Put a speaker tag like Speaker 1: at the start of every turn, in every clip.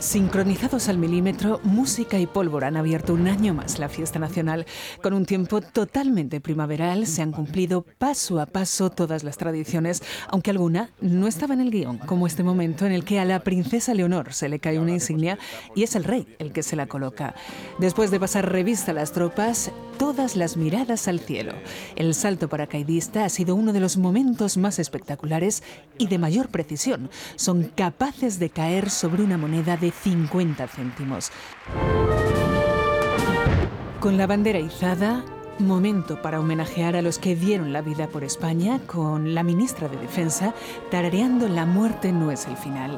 Speaker 1: Sincronizados al milímetro, música y pólvora han abierto un año más la fiesta nacional. Con un tiempo totalmente primaveral, se han cumplido paso a paso todas las tradiciones, aunque alguna no estaba en el guión, como este momento en el que a la princesa Leonor se le cae una insignia y es el rey el que se la coloca. Después de pasar revista a las tropas, todas las miradas al cielo. El salto paracaidista ha sido uno de los momentos más espectaculares y de mayor precisión. Son capaces de caer sobre una moneda de 50 céntimos. Con la bandera izada, momento para homenajear a los que dieron la vida por España, con la ministra de Defensa tarareando "La muerte no es el final".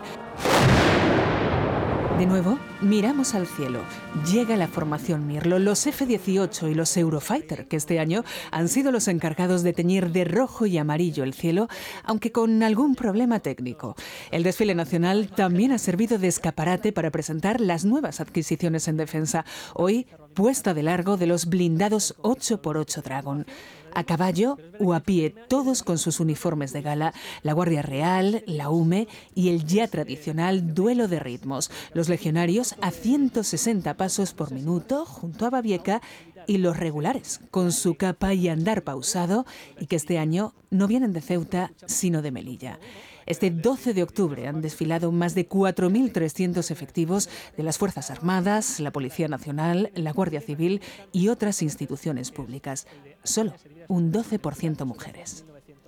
Speaker 1: De nuevo, miramos al cielo. Llega la formación Mirlo, los F-18 y los Eurofighter, que este año han sido los encargados de teñir de rojo y amarillo el cielo, aunque con algún problema técnico. El desfile nacional también ha servido de escaparate para presentar las nuevas adquisiciones en defensa. Hoy, puesta de largo de los blindados 8x8 Dragon. A caballo o a pie, todos con sus uniformes de gala, la Guardia Real, la UME y el ya tradicional duelo de ritmos. Los legionarios a 160 pasos por minuto junto a Babieca y los regulares, con su capa y andar pausado, y que este año no vienen de Ceuta, sino de Melilla. Este 12 de octubre han desfilado más de 4.300 efectivos de las Fuerzas Armadas, la Policía Nacional, la Guardia Civil y otras instituciones públicas. Solo un 12% mujeres.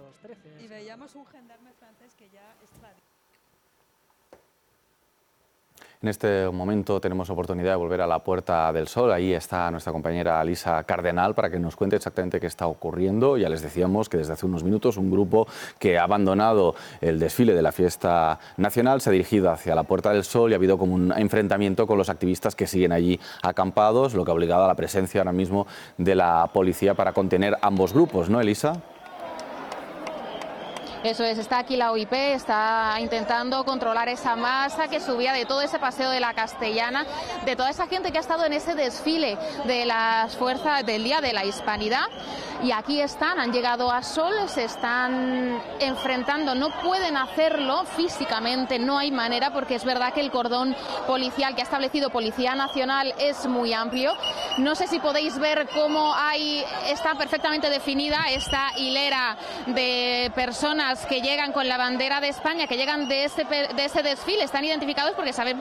Speaker 2: En este momento tenemos oportunidad de volver a la Puerta del Sol. Ahí está nuestra compañera Lisa Cardenal para que nos cuente exactamente qué está ocurriendo. Ya les decíamos que desde hace unos minutos un grupo que ha abandonado el desfile de la fiesta nacional se ha dirigido hacia la Puerta del Sol y ha habido como un enfrentamiento con los activistas que siguen allí acampados, lo que ha obligado a la presencia ahora mismo de la policía para contener ambos grupos, ¿no, Elisa?
Speaker 3: Eso es, está aquí la OIP, está intentando controlar esa masa que subía de todo ese paseo de la Castellana, de toda esa gente que ha estado en ese desfile de las fuerzas del Día de la Hispanidad. Y aquí están, han llegado a Sol, se están enfrentando, no pueden hacerlo físicamente, no hay manera, porque es verdad que el cordón policial que ha establecido Policía Nacional es muy amplio. No sé si podéis ver cómo está perfectamente definida esta hilera de personas que llegan con la bandera de España, que llegan de ese desfile, están identificados porque saben